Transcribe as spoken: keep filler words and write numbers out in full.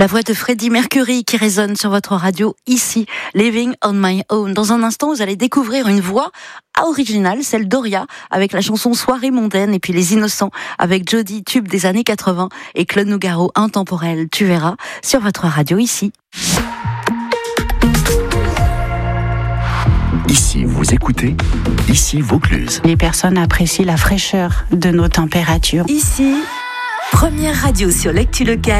La voix de Freddie Mercury qui résonne sur votre radio ici, Living on My Own. Dans un instant, vous allez découvrir une voix originale, celle d'Oria, avec la chanson Soirée mondaine, et puis Les Innocents avec Jody, tube des années quatre-vingts, et Claude Nougaro, Intemporel. Tu verras sur votre radio ici. Ici, vous écoutez, ici Vaucluse. Les personnes apprécient la fraîcheur de nos températures. Ici, première radio sur l'actu locale.